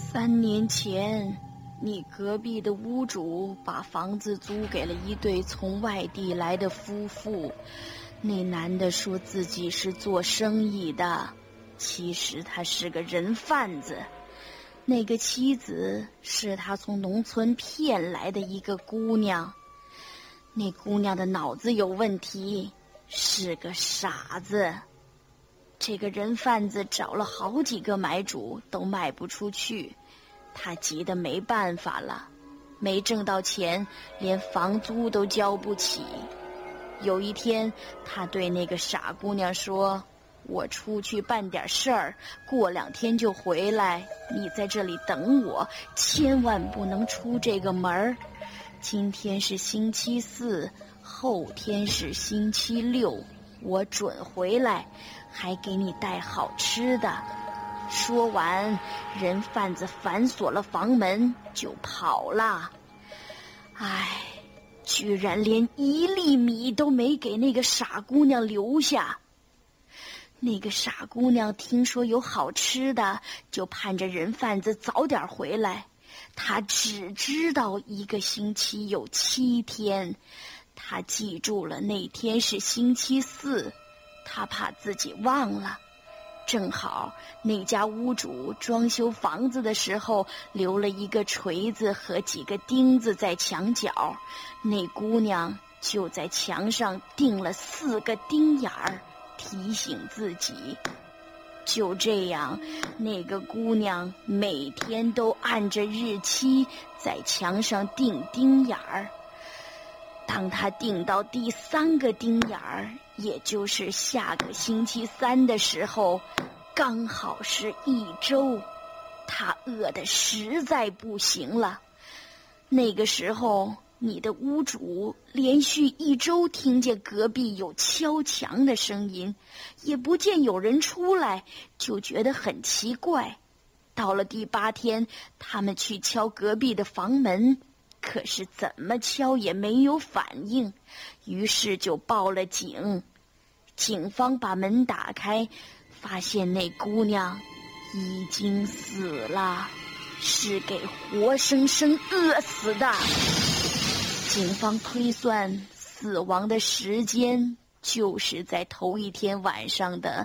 3年前，你隔壁的屋主把房子租给了一对从外地来的夫妇。那男的说自己是做生意的，其实他是个人贩子。那个妻子是他从农村骗来的一个姑娘。那姑娘的脑子有问题，是个傻子。这个人贩子找了好几个买主，都卖不出去。他急得没办法了，没挣到钱，连房租都交不起。有一天，他对那个傻姑娘说：我出去办点事儿，过2天就回来，你在这里等我，千万不能出这个门儿。今天是星期4，后天是星期6，我准回来，还给你带好吃的。说完，人贩子反锁了房门就跑了。唉，居然连1粒米都没给那个傻姑娘留下。那个傻姑娘听说有好吃的，就盼着人贩子早点回来。她只知道1个星期有7天，她记住了那天是星期4，她怕自己忘了。正好那家屋主装修房子的时候留了一个锤子和几个钉子在墙角，那姑娘就在墙上钉了4个钉眼儿，提醒自己。就这样，那个姑娘每天都按着日期在墙上钉钉眼儿。当她钉到第3个钉眼儿，也就是下个星期3的时候，刚好是1周。她饿得实在不行了。那个时候，你的屋主连续1周听见隔壁有敲墙的声音，也不见有人出来，就觉得很奇怪。到了第8天，他们去敲隔壁的房门，可是怎么敲也没有反应，于是就报了警。警方把门打开，发现那姑娘已经死了，是给活生生饿死的。警方推算死亡的时间就是在头1天晚上的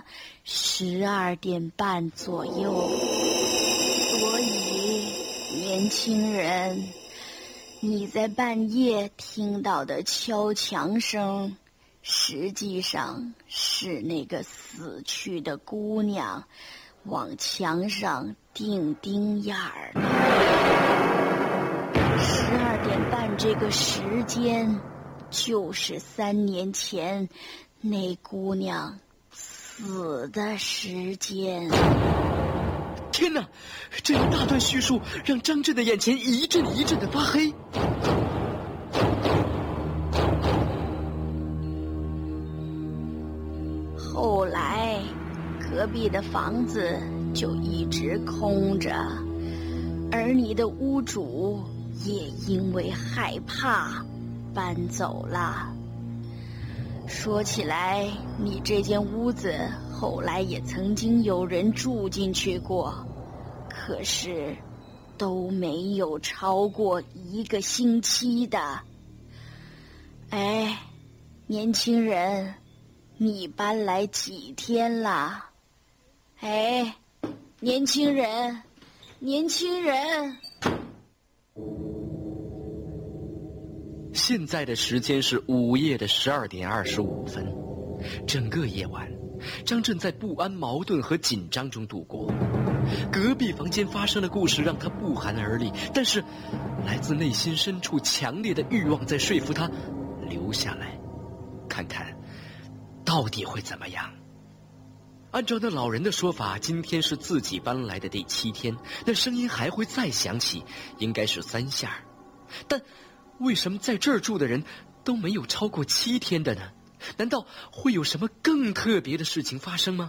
12点半左右。所以，年轻人，你在半夜听到的敲墙声，实际上是那个死去的姑娘往墙上钉钉眼儿呢。12点半这个时间，就是3年前那姑娘死的时间。 天哪，这一大段叙述让张震的眼前一阵一阵的发黑。 后来隔壁的房子就一直空着，而你的屋主也因为害怕搬走了。说起来，你这间屋子后来也曾经有人住进去过，可是都没有超过1个星期的。哎，年轻人，你搬来几天了？哎，年轻人，年轻人。 现在的时间是午夜的12点25分。整个夜晚，张震在不安、矛盾和紧张中度过。隔壁房间发生的故事让他不寒而栗，但是来自内心深处强烈的欲望在说服他留下来，看看到底会怎么样。按照那老人的说法，今天是自己搬来的第7天，那声音还会再响起，应该是3下。但为什么在这儿住的人都没有超过7天的呢？难道会有什么更特别的事情发生吗？